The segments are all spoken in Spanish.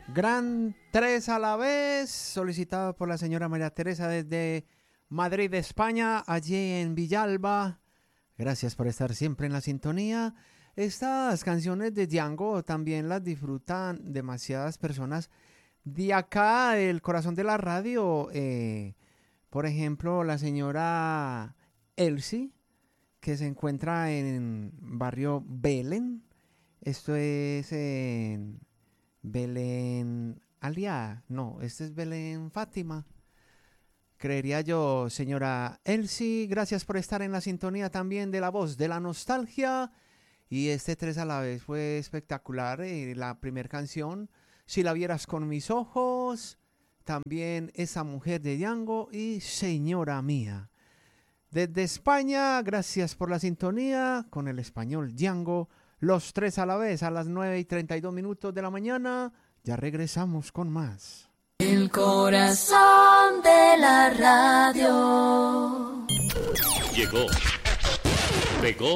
Gran 3 a la vez, solicitado por la señora María Teresa desde Madrid, España, allí en Villalba. Gracias por estar siempre en la sintonía. Estas canciones de Django también las disfrutan demasiadas personas de acá, del corazón de la radio. Por ejemplo, la señora Elsie, que se encuentra en barrio Belén. Esto es en Belén Aliada. No, este es Belén Fátima. Creería yo, señora Elsie. Gracias por estar en la sintonía también de La Voz de la Nostalgia. Y este 3 a la vez fue espectacular. La primera canción, Si la vieras con mis ojos. También Esa mujer de Django y Señora mía. Desde España, gracias por la sintonía con el español Django. Los 3 a la vez a las 9:32 de la mañana. Ya regresamos con más. El corazón de la radio. Llegó, pegó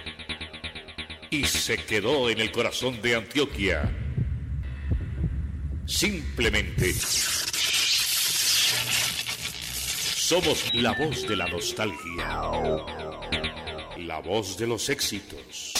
y se quedó en el corazón de Antioquia. Simplemente somos la voz de la nostalgia, la voz de los éxitos.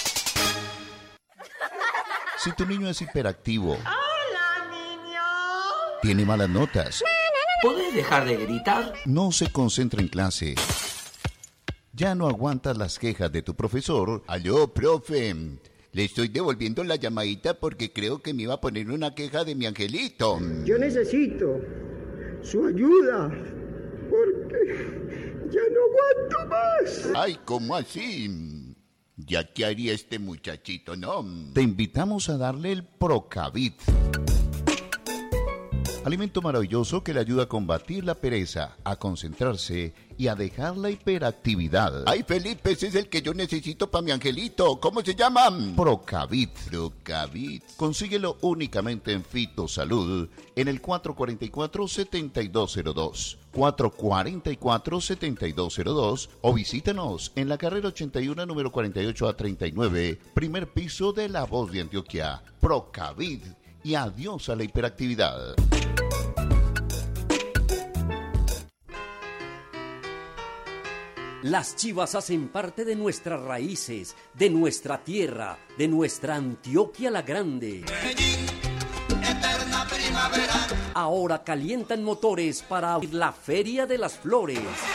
Si tu niño es hiperactivo, ¡Hola, niño! tiene malas notas, ¿Podés dejar de gritar? no se concentra en clase, ya no aguantas las quejas de tu profesor. Aló, profe. Le estoy devolviendo la llamadita porque creo que me iba a poner una queja de mi angelito. Yo necesito su ayuda porque ya no aguanto más. Ay, ¿cómo así? ¿Ya qué haría este muchachito, no? Te invitamos a darle el Procavit. Alimento maravilloso que le ayuda a combatir la pereza, a concentrarse y a dejar la hiperactividad. Ay, Felipe, ese es el que yo necesito para mi angelito. ¿Cómo se llama? Procavit. Procavit. Consíguelo únicamente en Fitosalud, en el 444-7202. 444-7202 o visítanos en la carrera 81, número 48A39, primer piso de La Voz de Antioquia. Procavit. Y adiós a la hiperactividad. Las chivas hacen parte de nuestras raíces, de nuestra tierra, de nuestra Antioquia la Grande. Medellín, eterna primavera. Ahora calientan motores para abrir la Feria de las Flores.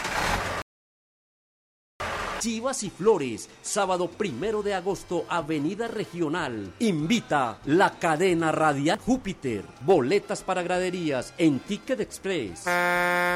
Chivas y Flores, sábado 1 de agosto, Avenida Regional. Invita la cadena radial Júpiter. Boletas para graderías en Ticket Express.